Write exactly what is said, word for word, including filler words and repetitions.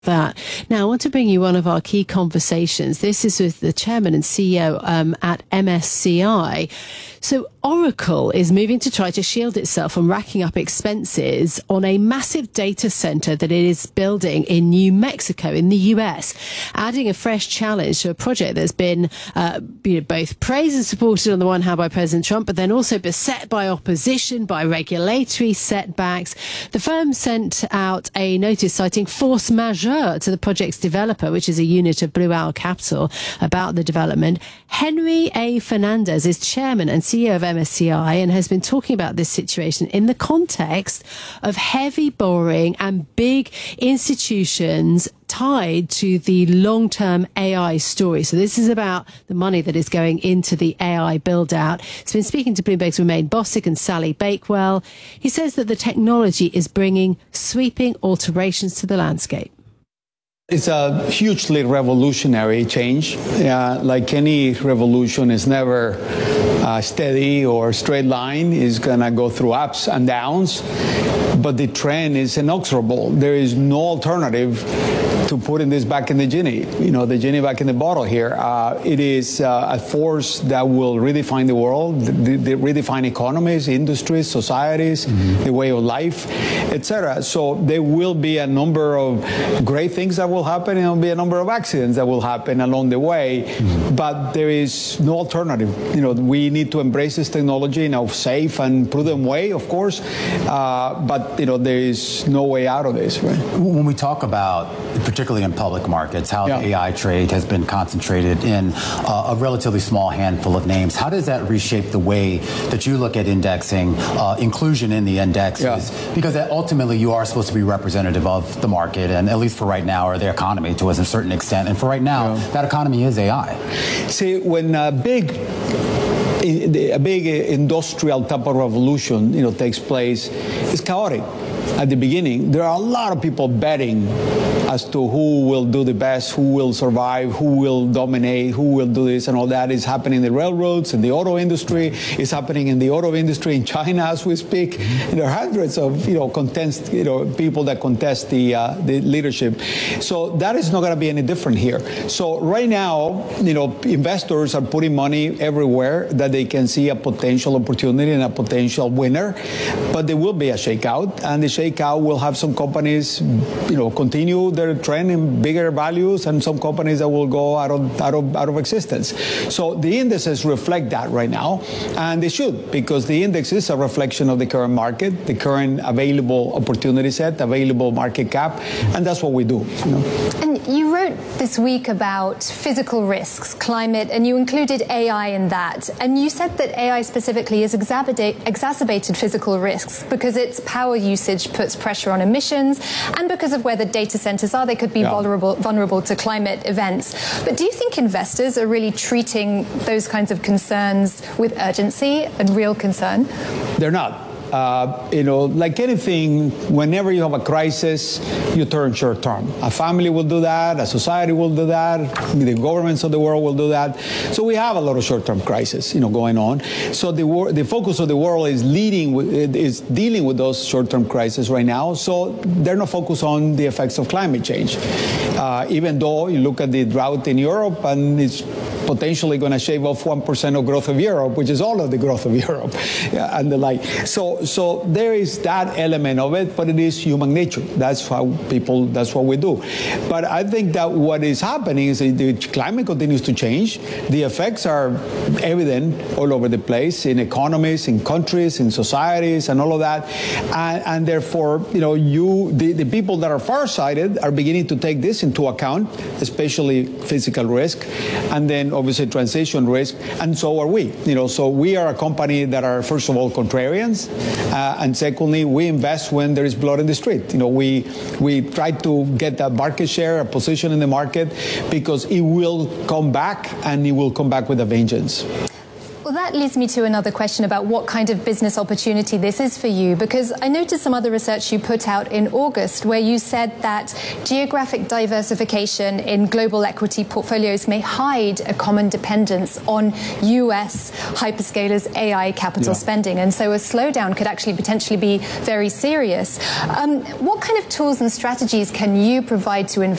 that. Now, I want to bring you one of our key conversations. This is with the chairman and C E O um, at M S C I. So Oracle is moving to try to shield itself from racking up expenses on a massive data center that it is building in New Mexico in the U S, adding a fresh challenge to a project that's been uh, you know, both praised and supported on the one hand by President Trump, but then also beset by opposition, by regulatory setbacks. The firm sent out a notice citing force majeure to the project's developer, which is a unit of Blue Owl Capital, about the development. Henry A. Fernandez is chairman and C E O of M S C I and has been talking about this situation in the context of heavy borrowing and big institutions tied to the long-term A I story. So this is about the money that is going into the A I build-out. He's been speaking to Bloomberg's Romain Bossick and Sally Bakewell. He says that the technology is bringing sweeping alterations to the landscape. It's a hugely revolutionary change. Uh, like any revolution, is never uh, steady or straight line. It's going to go through ups and downs. But the trend is inexorable. There is no alternative to putting this back in the genie, you know, the genie back in the bottle here. Uh, it is uh, a force that will redefine the world, the, the redefine economies, industries, societies, mm-hmm. the way of life, et cetera. So there will be a number of great things that will happen, and there will be a number of accidents that will happen along the way. Mm-hmm. But there is no alternative. You know, we need to embrace this technology in a safe and prudent way, of course. Uh, but you know, there is no way out of this. Right? When we talk about, particularly in public markets, how yeah. the A I trade has been concentrated in uh, a relatively small handful of names. How does that reshape the way that you look at indexing, uh, inclusion in the indexes? Yeah. Because ultimately you are supposed to be representative of the market, and at least for right now, or the economy to a certain extent. And for right now, yeah. that economy is A I. See, when a big a big industrial type of revolution, you know, takes place, it's chaotic. At the beginning, there are a lot of people betting as to who will do the best, who will survive, who will dominate, who will do this and all that. Is happening in the railroads, in the auto industry. It's happening in the auto industry in China as we speak. Mm-hmm. There are hundreds of you know contest, you know people that contest the uh, the leadership. So that is not going to be any different here. So right now, you know, investors are putting money everywhere that they can see a potential opportunity and a potential winner. But there will be a shakeout, and the shakeout will have some companies, you know, continue their trend in bigger values, and some companies that will go out of out of out of existence. So the indices reflect that right now, and they should, because the index is a reflection of the current market, the current available opportunity set, available market cap, and that's what we do. You know? And you wrote this week about physical risks, climate, and you included A I in that. And you said that A I specifically has exacerbated physical risks because its power usage puts pressure on emissions, and because of where the data centers are, they could be yeah. vulnerable, vulnerable to climate events. But do you think investors are really treating those kinds of concerns with urgency and real concern? They're not. Uh, you know, like anything, whenever you have a crisis, you turn short term. A family will do that, a society will do that, the governments of the world will do that. So we have a lot of short-term crisis, you know, going on. So the wor- the focus of the world is leading with, is dealing with those short-term crises right now. So they're not focused on the effects of climate change, uh, even though you look at the drought in Europe, and it's potentially going to shave off one percent of growth of Europe, which is all of the growth of Europe, yeah, and the like. So. So there is that element of it, but it is human nature. That's how people, that's what we do. But I think that what is happening is that the climate continues to change. The effects are evident all over the place, in economies, in countries, in societies, and all of that. And, and therefore, you know, you the, the people that are farsighted are beginning to take this into account, especially physical risk, and then obviously transition risk, and so are we. You know, so we are a company that are, first of all, contrarians. Uh, and secondly, we invest when there is blood in the street. You know, we we try to get a market share, a position in the market, because it will come back, and it will come back with a vengeance. Well, Well, that leads me to another question about what kind of business opportunity this is for you, because I noticed some other research you put out in August where you said that geographic diversification in global equity portfolios may hide a common dependence on U S hyperscalers' A I capital yeah. spending, and so a slowdown could actually potentially be very serious. Um, what kind of tools and strategies can you provide to investors